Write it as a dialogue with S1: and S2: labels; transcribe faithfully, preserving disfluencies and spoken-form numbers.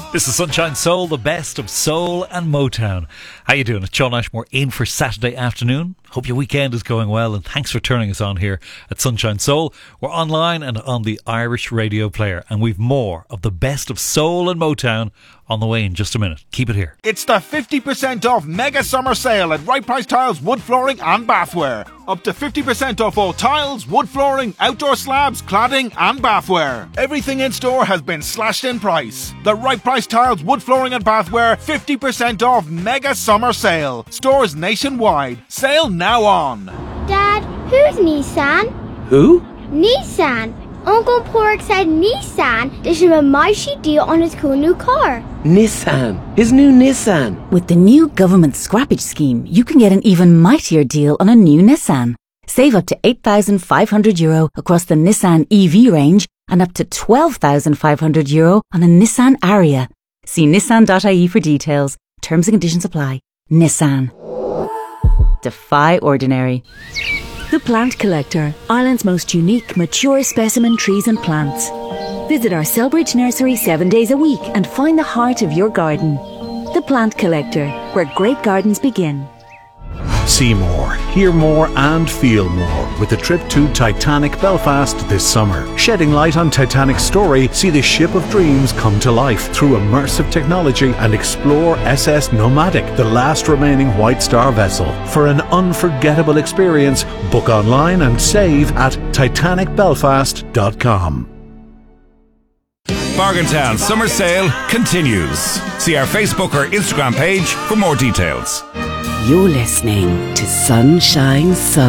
S1: This is Sunshine Soul, the best of soul and Motown. How you doing? It's Sean Ashmore in for Saturday afternoon. Hope your weekend is going well, and thanks for turning us on here at Sunshine Soul. We're online and on the Irish Radio Player, and we've more of the best of soul and Motown on the way in just a minute. Keep it here.
S2: It's the fifty percent off mega summer sale at Right Price Tiles, wood flooring and bathware. Up to fifty percent off all tiles, wood flooring, outdoor slabs, cladding and bathware. Everything in store has been slashed in price. The Right Price Tiles, wood flooring and bathware fifty percent off mega summer sale. Stores nationwide. Sale now on.
S3: Dad, who's Nissan?
S4: Who?
S3: Nissan. Uncle Pork said Nissan did him a mighty deal on his cool new car.
S4: Nissan. His new Nissan.
S5: With the new government scrappage scheme, you can get an even mightier deal on a new Nissan. Save up to eight thousand five hundred euro across the Nissan E V range and up to twelve thousand five hundred euro on a Nissan Ariya. See nissan dot I E for details. Terms and conditions apply. Nissan. Defy ordinary.
S6: The Plant Collector, Ireland's most unique, mature specimen trees and plants. Visit our Selbridge nursery seven days a week and find the heart of your garden. The Plant Collector, where great gardens begin.
S7: See more, hear more and feel more with the trip to Titanic Belfast this summer. Shedding light on Titanic's story, see the ship of dreams come to life through immersive technology and explore S S Nomadic, the last remaining White Star vessel. For an unforgettable experience, book online and save at titanic belfast dot com.
S8: Bargaintown Summer Sale continues. See our Facebook or Instagram page for more details.
S9: You're listening to Sunshine Soul.